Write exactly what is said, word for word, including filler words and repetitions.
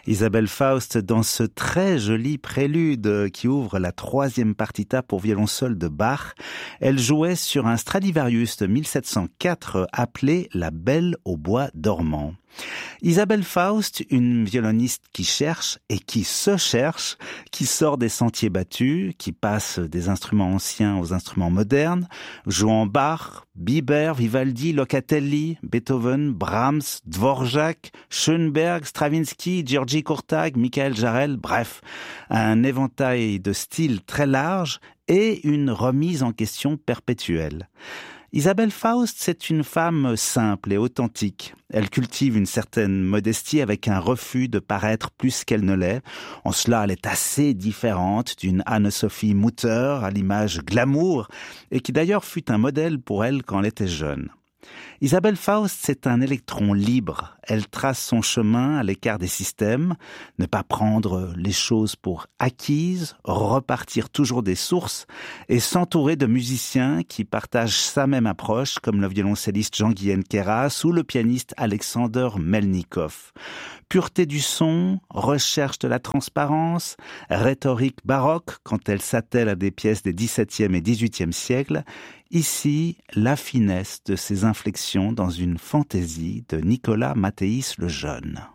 Isabelle Faust dans ce très joli prélude qui ouvre la troisième partita pour violon seul de Bach. Elle jouait sur un Stradivarius de mille sept cent quatre appelé La Belle au bois dormant. Isabelle Faust, une violoniste qui cherche et qui se cherche, qui sort des sentiers battus, qui passe des instruments anciens aux instruments modernes, jouant Bach, Biber, Vivaldi, Locatelli, Beethoven, Brahms, Dvorak, Schoenberg, Stravinsky, György Kurtág, Michael Jarel, bref, un éventail de styles très large et une remise en question perpétuelle. Isabelle Faust, c'est une femme simple et authentique. Elle cultive une certaine modestie avec un refus de paraître plus qu'elle ne l'est. En cela, elle est assez différente d'une Anne-Sophie Mutter à l'image glamour et qui d'ailleurs fut un modèle pour elle quand elle était jeune. Isabelle Faust, c'est un électron libre. Elle trace son chemin à l'écart des systèmes, ne pas prendre les choses pour acquises, repartir toujours des sources et s'entourer de musiciens qui partagent sa même approche, comme le violoncelliste Jean-Guyen Queyras ou le pianiste Alexander Melnikov. Pureté du son, recherche de la transparence, rhétorique baroque quand elle s'attelle à des pièces des dix-septième et dix-huitième siècles. Ici, la finesse de ses inflexions dans une fantaisie de Nicolas Mathéis le Jeune.